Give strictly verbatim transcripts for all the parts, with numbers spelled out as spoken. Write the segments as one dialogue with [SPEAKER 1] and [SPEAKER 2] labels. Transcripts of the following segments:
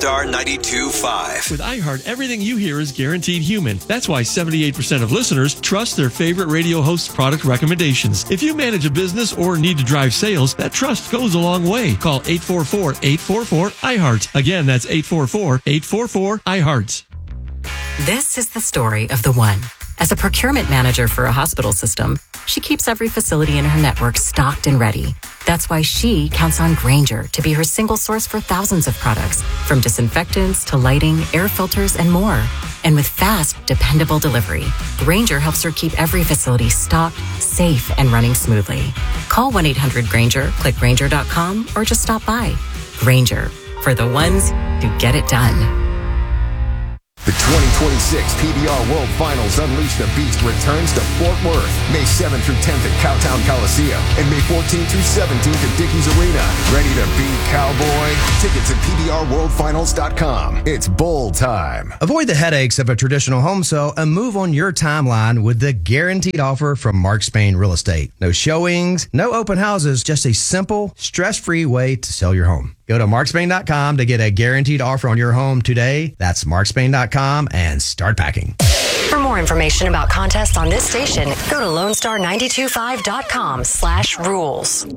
[SPEAKER 1] Star ninety-two point five.
[SPEAKER 2] With iHeart, everything you hear is guaranteed human. That's why seventy-eight percent of listeners trust their favorite radio host's product recommendations. If you manage a business or need to drive sales, that trust goes a long way. Call eight four four, eight four four, iHeart. Again, that's eight four four, eight four four, iHeart.
[SPEAKER 3] This is the story of the one. As a procurement manager for a hospital system, she keeps every facility in her network stocked and ready. That's why she counts on Grainger to be her single source for thousands of products, from disinfectants to lighting, air filters, and more. And with fast, dependable delivery, Grainger helps her keep every facility stocked, safe, and running smoothly. Call one eight hundred Grainger, click Grainger dot com, or just stop by. Grainger, for the ones who get it done.
[SPEAKER 4] The twenty twenty-six P B R World Finals Unleash the Beast returns to Fort Worth, May seventh through tenth at Cowtown Coliseum, and May fourteenth through seventeenth at Dickies Arena. Ready to be cowboy? Tickets at P B R world finals dot com. It's bowl time.
[SPEAKER 5] Avoid the headaches of a traditional home sale and move on your timeline with the guaranteed offer from Mark Spain Real Estate. No showings, no open houses, just a simple, stress-free way to sell your home. Go to mark spain dot com to get a guaranteed offer on your home today. That's mark spain dot com and start packing.
[SPEAKER 3] For more information about contests on this station, go to lone star nine two five dot com slash rules.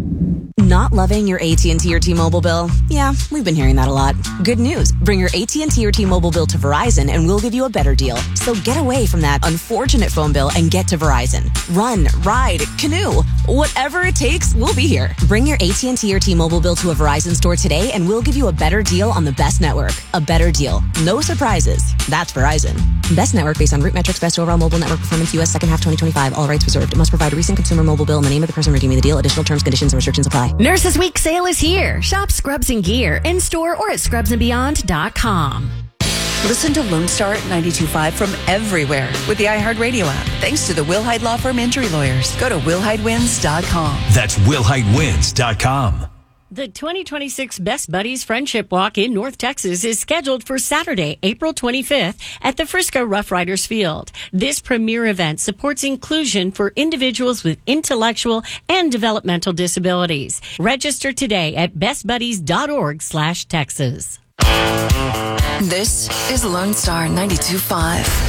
[SPEAKER 6] Not loving your A T and T or T-Mobile bill? Yeah, we've been hearing that a lot. Good news. Bring your A T and T or T-Mobile bill to Verizon and we'll give you a better deal. So get away from that unfortunate phone bill and get to Verizon. Run, ride, canoe. Whatever it takes, we'll be here. Bring your A T and T or T-Mobile bill to a Verizon store today and we'll give you a better deal on the best network. A better deal. No surprises. That's Verizon. Best network based on root metrics, best overall mobile network performance, U S second half twenty twenty-five. All rights reserved. It must provide a recent consumer mobile bill in the name of the person redeeming the deal. Additional terms, conditions, and restrictions apply.
[SPEAKER 7] Nurses Week sale is here. Shop Scrubs and Gear in store or at scrubs and beyond dot com.
[SPEAKER 8] Listen to Lone Star at ninety-two point five from everywhere with the iHeartRadio app. Thanks to the Wilhite Law Firm Injury Lawyers. Go to will hide wins dot com.
[SPEAKER 9] That's will hide wins dot com.
[SPEAKER 7] The twenty twenty-six Best Buddies Friendship Walk in North Texas is scheduled for Saturday, April twenty-fifth at the Frisco Rough Riders Field. This premier event supports inclusion for individuals with intellectual and developmental disabilities. Register today at best buddies dot org slash Texas.
[SPEAKER 8] This is Lone Star ninety-two point five.